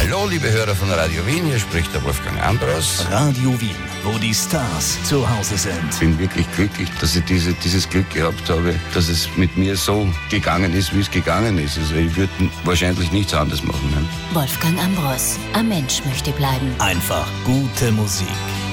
Hallo, liebe Hörer von Radio Wien, hier spricht der Wolfgang Ambros. Radio Wien, wo die Stars zu Hause sind. Ich bin wirklich glücklich, dass ich dieses Glück gehabt habe, dass es mit mir so gegangen ist, wie es gegangen ist. Also ich würde wahrscheinlich nichts anderes machen. Ne? Wolfgang Ambros, ein Mensch möchte bleiben. Einfach gute Musik.